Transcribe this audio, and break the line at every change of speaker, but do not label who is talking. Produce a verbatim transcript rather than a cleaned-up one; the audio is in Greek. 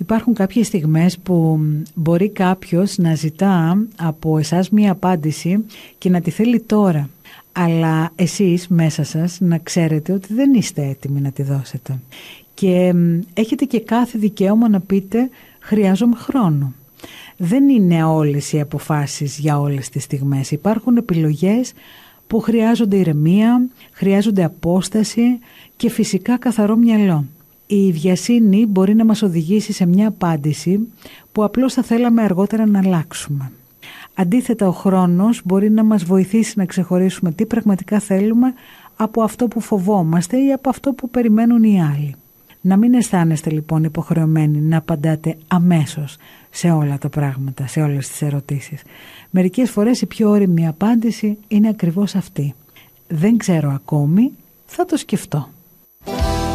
Υπάρχουν κάποιες στιγμές που μπορεί κάποιος να ζητά από εσάς μία απάντηση και να τη θέλει τώρα. Αλλά εσείς μέσα σας να ξέρετε ότι δεν είστε έτοιμοι να τη δώσετε. Και έχετε και κάθε δικαίωμα να πείτε χρειάζομαι χρόνο. Δεν είναι όλες οι αποφάσεις για όλες τις στιγμές. Υπάρχουν επιλογές που χρειάζονται ηρεμία, χρειάζονται απόσταση και φυσικά καθαρό μυαλό. Η βιασύνη μπορεί να μας οδηγήσει σε μια απάντηση που απλώς θα θέλαμε αργότερα να αλλάξουμε. Αντίθετα, ο χρόνος μπορεί να μας βοηθήσει να ξεχωρίσουμε τι πραγματικά θέλουμε από αυτό που φοβόμαστε ή από αυτό που περιμένουν οι άλλοι. Να μην αισθάνεστε λοιπόν υποχρεωμένοι να απαντάτε αμέσως σε όλα τα πράγματα, σε όλες τις ερωτήσεις. Μερικές φορές η πιο όριμη απάντηση είναι ακριβώς αυτή. Δεν ξέρω ακόμη, θα το σκεφτώ.